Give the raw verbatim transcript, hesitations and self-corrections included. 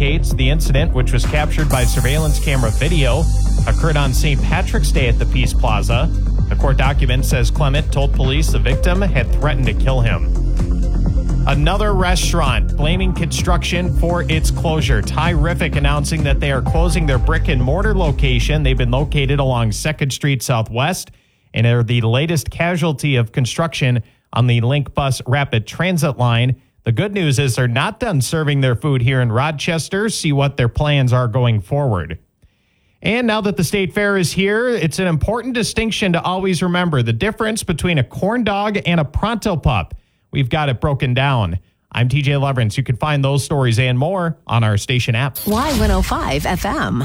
indicates the incident, which was captured by surveillance camera video, occurred on Saint Patrick's Day at the Peace Plaza. The court document says Clement told police the victim had threatened to kill him. Another restaurant blaming construction for its closure. Tyrific announcing that they are closing their brick and mortar location. They've been located along second Street Southwest and are the latest casualty of construction on the Link Bus Rapid Transit line. The good news is they're not done serving their food here in Rochester. See what their plans are going forward. And now that the State Fair is here, it's an important distinction to always remember: the difference between a corn dog and a Pronto Pup. We've got it broken down. I'm T J Leverance. You can find those stories and more on our station app. Y one oh five F M.